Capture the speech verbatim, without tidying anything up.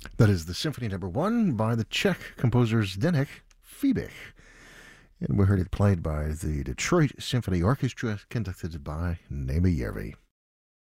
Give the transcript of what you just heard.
That is the Symphony Number One by the Czech composers Zdeněk Fibich. And we heard it played by the Detroit Symphony Orchestra, conducted by Néma Järvi.